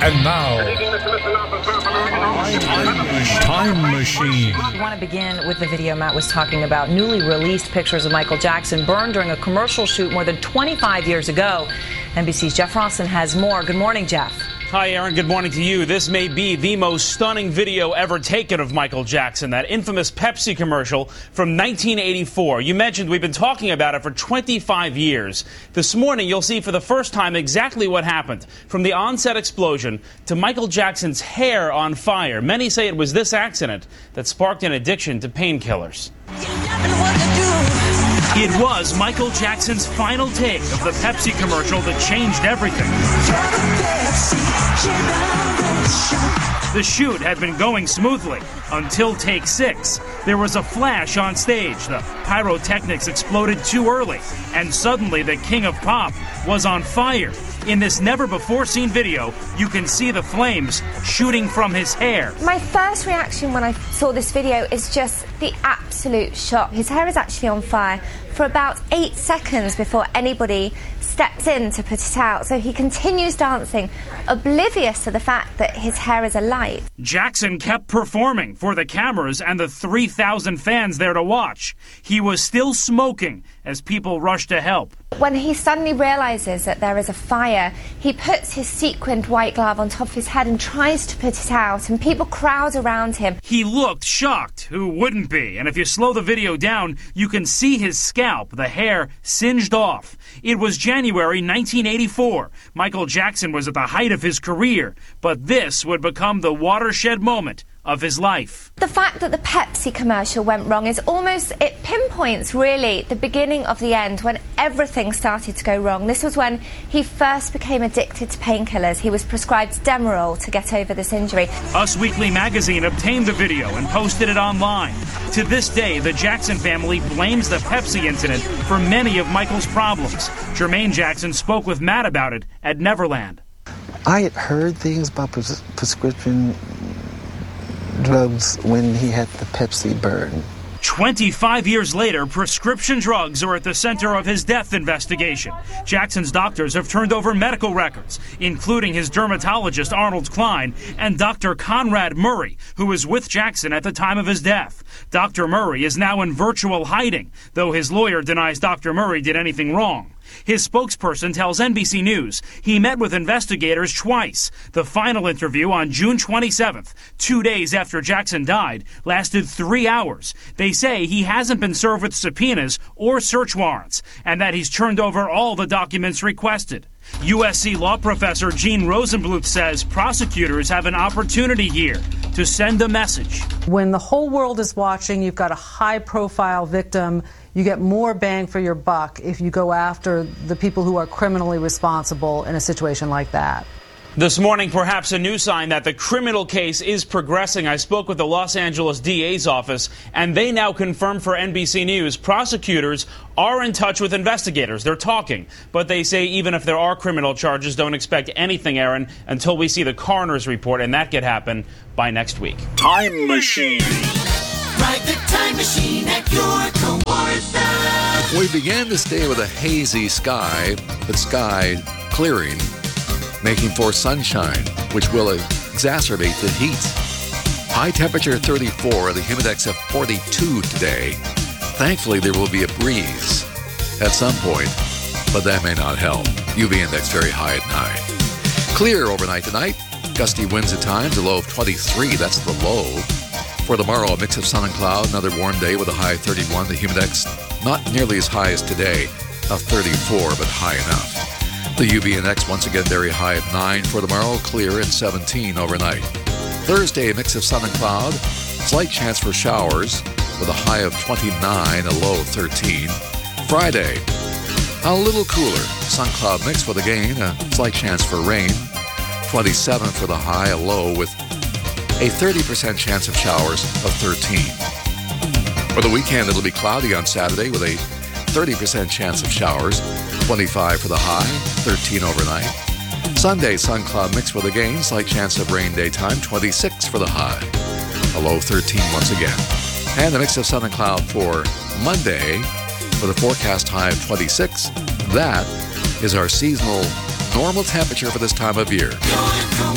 And now, Time Machine. I want to begin with the video Matt was talking about. Newly released pictures of Michael Jackson burned during a commercial shoot more than 25 years ago. NBC's Jeff Rawson has more. Good morning, Jeff. Hi, Aaron. Good morning to you. This may be the most stunning video ever taken of Michael Jackson, that infamous Pepsi commercial from 1984. You mentioned we've been talking about it for 25 years. This morning, you'll see for the first time exactly what happened, from the onset explosion to Michael Jackson's hair on fire. Many say it was this accident that sparked an addiction to painkillers. It was Michael Jackson's final take of the Pepsi commercial that changed everything. The shoot had been going smoothly until take 6. There was a flash on stage. The pyrotechnics exploded too early, and suddenly the king of pop was on fire. In this never-before-seen video, you can see the flames shooting from his hair. My first reaction when I saw this video is just the absolute shock. His hair is actually on fire for about 8 seconds before anybody steps in to put it out. So he continues dancing, oblivious to the fact that his hair is alight. Jackson kept performing for the cameras and the 3,000 fans there to watch. He was still smoking as people rushed to help. When he suddenly realizes that there is a fire, he puts his sequined white glove on top of his head and tries to put it out, and people crowd around him. He looked shocked. Who wouldn't be? And if you slow the video down, you can see his scalp, the hair singed off. It was January 1984. Michael Jackson was at the height of his career, but this would become the watershed moment of his life. The fact that the Pepsi commercial went wrong is almost, it pinpoints really the beginning of the end, when everything started to go wrong. This was when he first became addicted to painkillers. He was prescribed Demerol to get over this injury. Us Weekly magazine obtained the video and posted it online. To this day, the Jackson family blames the Pepsi incident for many of Michael's problems. Jermaine Jackson spoke with Matt about it at Neverland. I had heard things about prescription drugs when he had the Pepsi burn. 25 years later, prescription drugs are at the center of his death investigation. Jackson's doctors have turned over medical records, including his dermatologist Arnold Klein and Dr. Conrad Murray, who was with Jackson at the time of his death. Dr. Murray is now in virtual hiding, though his lawyer denies Dr. Murray did anything wrong. His spokesperson tells NBC News he met with investigators twice. The final interview on June 27th, 2 days after Jackson died, lasted 3 hours. They say he hasn't been served with subpoenas or search warrants, and that he's turned over all the documents requested. USC law professor Gene Rosenbluth says prosecutors have an opportunity here to send a message. When the whole world is watching, you've got a high-profile victim, you get more bang for your buck if you go after the people who are criminally responsible in a situation like that. This morning, perhaps a new sign that the criminal case is progressing. I spoke with the Los Angeles DA's office, and they now confirm for NBC News prosecutors are in touch with investigators. They're talking, but they say even if there are criminal charges, don't expect anything, Aaron, until we see the coroner's report, and that could happen by next week. Time Machine. Ride the time machine at your coordinates. We began this day with a hazy sky, but sky clearing, making for sunshine, which will exacerbate the heat. High temperature 34, the humidex of 42 today. Thankfully, there will be a breeze at some point, but that may not help. UV index very high at 9. Clear overnight tonight. Gusty winds at times, a low of 23. That's the low. For tomorrow, a mix of sun and cloud, another warm day with a high of 31. The humidex not nearly as high as today, of 34, but high enough. The UV index once again very high at 9 for tomorrow, clear at 17 overnight. Thursday, a mix of sun and cloud, slight chance for showers with a high of 29, a low of 13. Friday, a little cooler, sun cloud mix with again a slight chance for rain. 27 for the high, a low with a 30% chance of showers of 13. For the weekend, it'll be cloudy on Saturday with a 30% chance of showers. 25 for the high, 13 overnight. Sunday, sun cloud mix with again slight chance of rain daytime, 26 for the high. A low 13 once again. And a mix of sun and cloud for Monday with a forecast high of 26. That is our seasonal normal temperature for this time of year.